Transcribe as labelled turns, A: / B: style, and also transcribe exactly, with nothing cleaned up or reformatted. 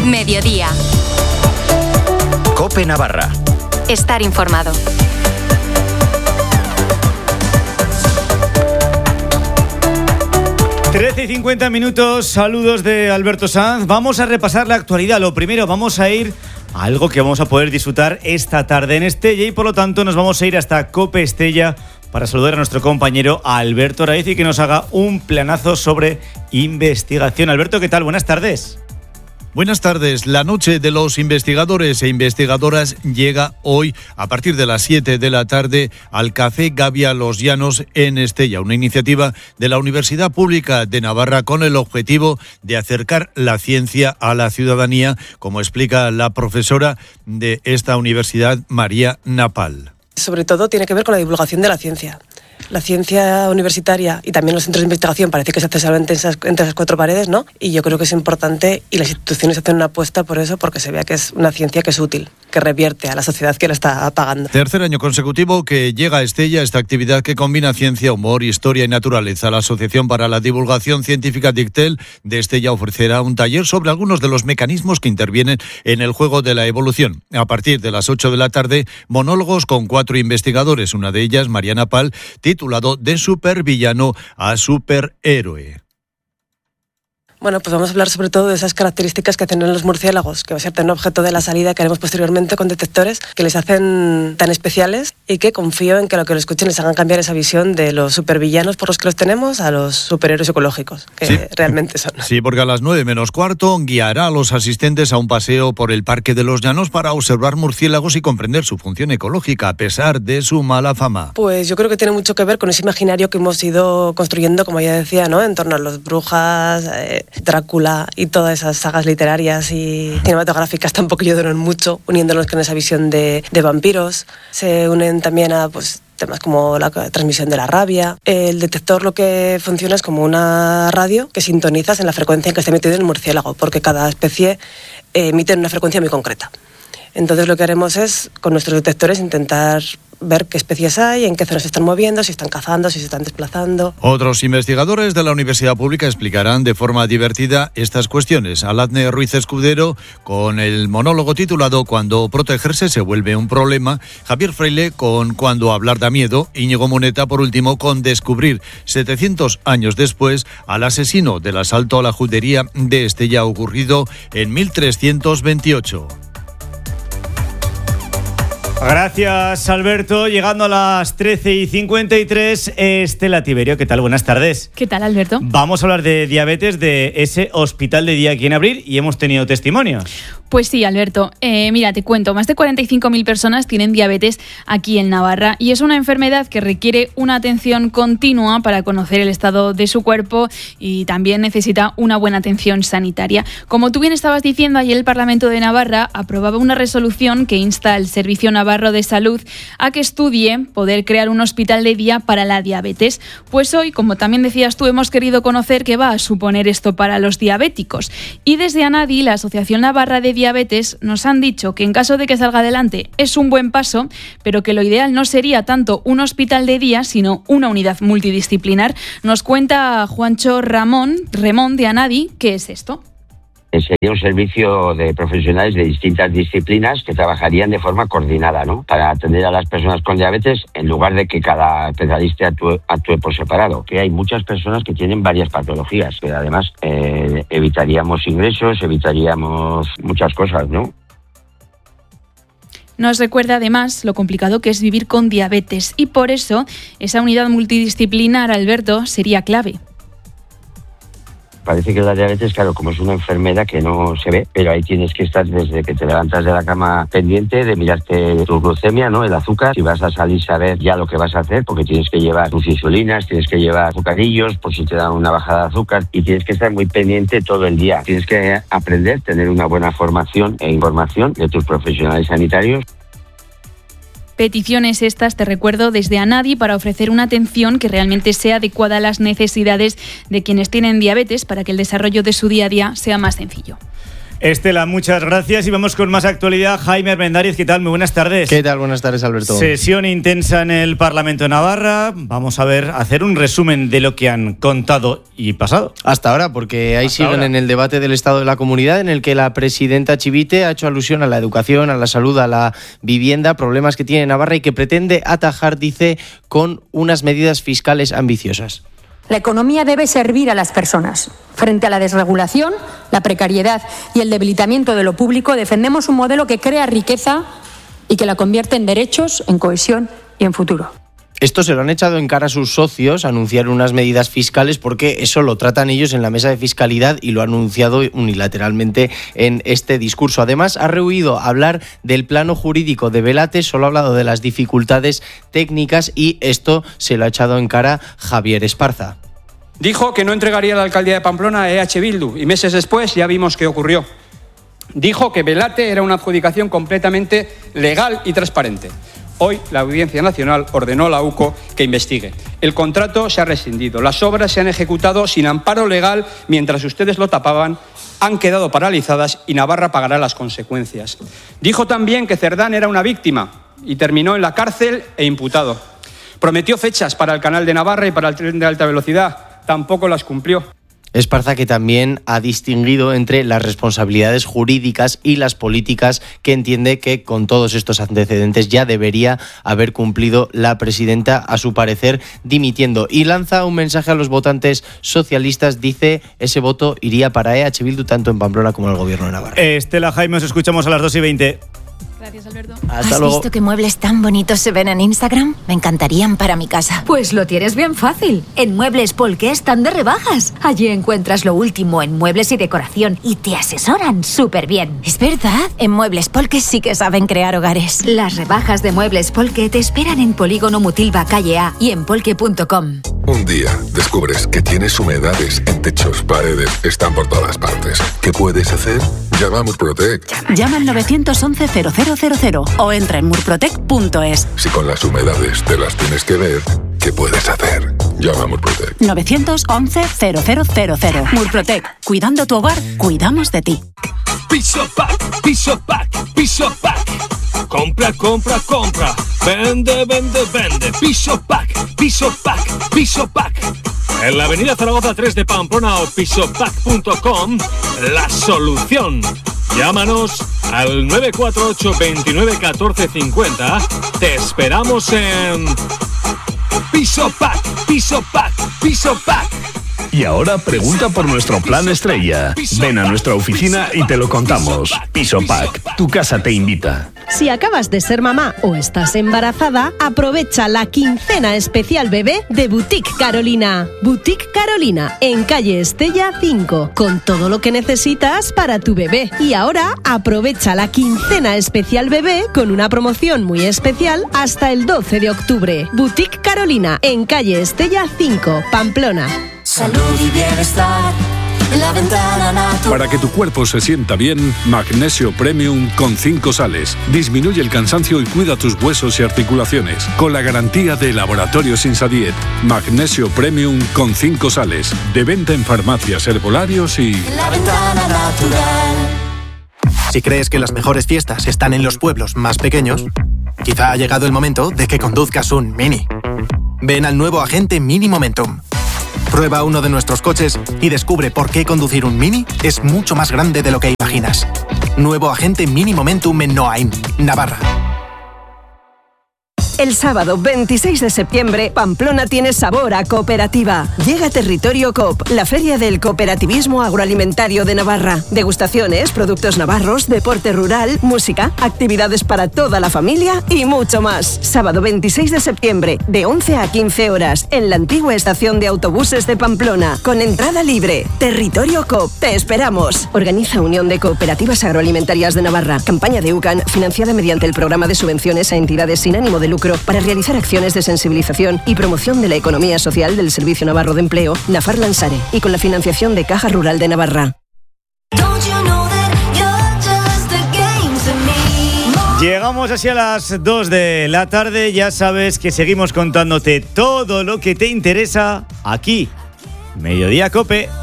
A: Mediodía.
B: COPE Navarra.
A: Estar informado.
C: trece y cincuenta minutos, saludos de Alberto Sanz. Vamos a repasar la actualidad. Lo primero, vamos a ir a algo que vamos a poder disfrutar esta tarde en Estella y por lo tanto nos vamos a ir hasta COPE Estella para saludar a nuestro compañero Alberto Raiz y que nos haga un planazo sobre investigación. Alberto, ¿qué tal? Buenas tardes.
D: Buenas tardes. La noche de los investigadores e investigadoras llega hoy a partir de las siete de la tarde al Café Gavia Los Llanos en Estella, una iniciativa de la Universidad Pública de Navarra con el objetivo de acercar la ciencia a la ciudadanía, como explica la profesora de esta universidad, María Napal.
E: Sobre todo tiene que ver con la divulgación de la ciencia. La ciencia universitaria y también los centros de investigación parece que se hace solamente esas, entre esas cuatro paredes, ¿no? Y yo creo que es importante y las instituciones hacen una apuesta por eso porque se vea que es una ciencia que es útil, que revierte a la sociedad que la está pagando.
D: Tercer año consecutivo que llega a Estella esta actividad que combina ciencia, humor, historia y naturaleza. La Asociación para la Divulgación Científica Dictel de Estella ofrecerá un taller sobre algunos de los mecanismos que intervienen en el juego de la evolución. A partir de las ocho de la tarde, monólogos con cuatro investigadores, una de ellas, María Napal, titulado De supervillano a superhéroe.
E: Bueno, pues vamos a hablar sobre todo de esas características que tienen los murciélagos, que va a ser también objeto de la salida que haremos posteriormente con detectores que les hacen tan especiales y que confío en que lo que lo escuchen les hagan cambiar esa visión de los supervillanos por los que los tenemos a los superhéroes ecológicos, que sí, realmente son.
D: Sí, porque a las nueve menos cuarto guiará a los asistentes a un paseo por el Parque de los Llanos para observar murciélagos y comprender su función ecológica a pesar de su mala fama.
E: Pues yo creo que tiene mucho que ver con ese imaginario que hemos ido construyendo, como ya decía, ¿no? En torno a las brujas, eh, Drácula y todas esas sagas literarias y cinematográficas tampoco ayudaron mucho, uniéndonos con esa visión de, de vampiros. Se unen también a pues, temas como la transmisión de la rabia. El detector lo que funciona es como una radio que sintonizas en la frecuencia en que está emitido el murciélago, porque cada especie eh, emite en una frecuencia muy concreta. Entonces lo que haremos es, con nuestros detectores, intentar ver qué especies hay, en qué zonas se están moviendo, si están cazando, si se están desplazando.
D: Otros investigadores de la Universidad Pública explicarán de forma divertida estas cuestiones. Aladne Ruiz Escudero con el monólogo titulado Cuando protegerse se vuelve un problema, Javier Freile con Cuando hablar da miedo, Íñigo Muneta por último con Descubrir setecientos años después al asesino del asalto a la judería de Estella ocurrido en mil trescientos veintiocho.
C: Gracias, Alberto. Llegando a las trece y cincuenta y tres, Estela Tiberio, ¿qué tal? Buenas tardes.
F: ¿Qué tal, Alberto?
C: Vamos a hablar de diabetes, de ese hospital de día aquí en Abril y hemos tenido testimonios.
F: Pues sí, Alberto. Eh, mira, te cuento, más de cuarenta y cinco mil personas tienen diabetes aquí en Navarra y es una enfermedad que requiere una atención continua para conocer el estado de su cuerpo y también necesita una buena atención sanitaria. Como tú bien estabas diciendo, ayer el Parlamento de Navarra aprobaba una resolución que insta al Servicio Navarro de Salud a que estudie poder crear un hospital de día para la diabetes. Pues hoy, como también decías tú, hemos querido conocer qué va a suponer esto para los diabéticos. Y desde ANADI, la Asociación Navarra de Diabetes, nos han dicho que en caso de que salga adelante es un buen paso, pero que lo ideal no sería tanto un hospital de día, sino una unidad multidisciplinar. Nos cuenta Juancho Ramón, Remón de ANADI, ¿qué es esto?
G: Sería un servicio de profesionales de distintas disciplinas que trabajarían de forma coordinada, ¿no? Para atender a las personas con diabetes en lugar de que cada especialista actúe, actúe por separado. Que hay muchas personas que tienen varias patologías, que además eh, evitaríamos ingresos, evitaríamos muchas cosas, ¿no?
F: Nos recuerda además lo complicado que es vivir con diabetes y por eso esa unidad multidisciplinar, Alberto, sería clave.
G: Parece que la diabetes, claro, como es una enfermedad que no se ve, pero ahí tienes que estar desde que te levantas de la cama pendiente de mirarte tu glucemia, ¿no? El azúcar, si vas a salir saber ya lo que vas a hacer, porque tienes que llevar tus insulinas, tienes que llevar azucarillos por si te dan una bajada de azúcar y tienes que estar muy pendiente todo el día. Tienes que aprender, tener una buena formación e información de tus profesionales sanitarios.
F: Peticiones estas, te recuerdo, desde ANADI para ofrecer una atención que realmente sea adecuada a las necesidades de quienes tienen diabetes para que el desarrollo de su día a día sea más sencillo.
C: Estela, muchas gracias y vamos con más actualidad. Jaime Armendáriz, ¿qué tal? Muy buenas tardes.
B: ¿Qué tal? Buenas tardes, Alberto.
C: Sesión intensa en el Parlamento de Navarra. Vamos a ver, hacer un resumen de lo que han contado y pasado.
B: Hasta ahora, porque ahí
C: Hasta
B: siguen
C: ahora.
B: en el debate del Estado de la Comunidad, en el que la presidenta Chivite ha hecho alusión a la educación, a la salud, a la vivienda, problemas que tiene Navarra y que pretende atajar, dice, con unas medidas fiscales ambiciosas.
H: La economía debe servir a las personas. Frente a la desregulación, la precariedad y el debilitamiento de lo público, defendemos un modelo que crea riqueza y que la convierte en derechos, en cohesión y en futuro.
B: Esto se lo han echado en cara a sus socios, anunciar unas medidas fiscales, porque eso lo tratan ellos en la mesa de fiscalidad y lo ha anunciado unilateralmente en este discurso. Además, ha rehuido hablar del plano jurídico de Belate, solo ha hablado de las dificultades técnicas y esto se lo ha echado en cara Javier Esparza.
I: Dijo que no entregaría la alcaldía de Pamplona a E H Bildu y meses después ya vimos qué ocurrió. Dijo que Belate era una adjudicación completamente legal y transparente. Hoy la Audiencia Nacional ordenó a la U C O que investigue. El contrato se ha rescindido, las obras se han ejecutado sin amparo legal mientras ustedes lo tapaban, han quedado paralizadas y Navarra pagará las consecuencias. Dijo también que Cerdán era una víctima y terminó en la cárcel e imputado. Prometió fechas para el canal de Navarra y para el tren de alta velocidad, tampoco las cumplió.
B: Esparza, que también ha distinguido entre las responsabilidades jurídicas y las políticas, que entiende que con todos estos antecedentes ya debería haber cumplido la presidenta, a su parecer, dimitiendo. Y lanza un mensaje a los votantes socialistas, dice, ese voto iría para E H Bildu tanto en Pamplona como en el gobierno de Navarra.
C: Estela, Jaime, os escuchamos a las dos y veinte.
F: Gracias, Alberto.
B: Hasta
J: ¿Has
B: luego.
J: visto qué muebles tan bonitos se ven en Instagram? Me encantarían para mi casa.
K: Pues lo tienes bien fácil. En Muebles Polke están de rebajas. Allí encuentras lo último en muebles y decoración y te asesoran súper bien.
J: Es verdad, en Muebles Polke sí que saben crear hogares.
K: Las rebajas de Muebles Polke te esperan en Polígono Mutilva, calle A y en polke punto com.
L: Un día descubres que tienes humedades en techos, paredes, están por todas partes. ¿Qué puedes hacer? Llama a Murprotec.
M: Llama al nueve once cero cero cero cero o entra en murprotec punto es.
L: Si con las humedades te las tienes que ver, ¿qué puedes hacer? Llama a Murprotec.
M: nueve once cero cero cero cero. Murprotec. Cuidando tu hogar, cuidamos de ti.
N: Piso Pack, Piso Pack, Piso Pack. Compra, compra, compra. Vende, vende, vende. Piso Pack, Piso Pack, Piso Pack. En la avenida Zaragoza tres de Pamplona o pisopack punto com, la solución. Llámanos al nueve cuatro ocho, veintinueve, catorce, cincuenta. Te esperamos en Piso Pack, Piso Pack, Piso Pack.
O: Y ahora pregunta por nuestro plan estrella. Ven a nuestra oficina y te lo contamos. Piso Pack, tu casa te invita.
P: Si acabas de ser mamá o estás embarazada, aprovecha la quincena especial bebé de Boutique Carolina. Boutique Carolina, en calle Estella cinco, con todo lo que necesitas para tu bebé. Y ahora aprovecha la quincena especial bebé con una promoción muy especial hasta el doce de octubre. Boutique Carolina, en calle Estella cinco, Pamplona.
Q: Salud y bienestar en la ventana natural.
R: Para que tu cuerpo se sienta bien, Magnesio Premium con cinco sales. Disminuye el cansancio y cuida tus huesos y articulaciones. Con la garantía de Laboratorios Insadiet. Magnesio Premium con cinco sales. De venta en farmacias, herbolarios y...
Q: La ventana natural.
S: Si crees que las mejores fiestas están en los pueblos más pequeños, quizá ha llegado el momento de que conduzcas un Mini. Ven al nuevo Agente Mini Momentum. Prueba uno de nuestros coches y descubre por qué conducir un Mini es mucho más grande de lo que imaginas. Nuevo Agente Mini Momentum en Noain, Navarra.
T: El sábado veintiséis de septiembre, Pamplona tiene sabor a cooperativa. Llega Territorio Coop, la feria del cooperativismo agroalimentario de Navarra. Degustaciones, productos navarros, deporte rural, música, actividades para toda la familia y mucho más. Sábado veintiséis de septiembre, de once a quince horas, en la antigua estación de autobuses de Pamplona, con entrada libre. Territorio Coop, te esperamos. Organiza Unión de Cooperativas Agroalimentarias de Navarra. Campaña de U C A N, financiada mediante el programa de subvenciones a entidades sin ánimo de lucro para realizar acciones de sensibilización y promoción de la economía social del Servicio Navarro de Empleo, Nafar Lansare, y con la financiación de Caja Rural de Navarra.
C: Llegamos así a las dos de la tarde. Ya sabes que seguimos contándote todo lo que te interesa aquí. Mediodía Cope.